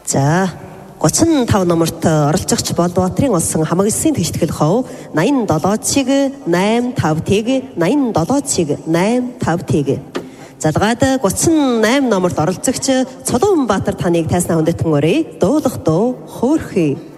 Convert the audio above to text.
За 35 номерт оролцогч Болбоотрын улсын хамаагийн тэгштгэл хов 87-ийг 85-ийг 87-ийг 85-ийг. Залгаад 38 номерт оролцогч Цолоонбаатар таныг тайснаа хүндэтгэн өрөө дуулах дуу хөөрхий.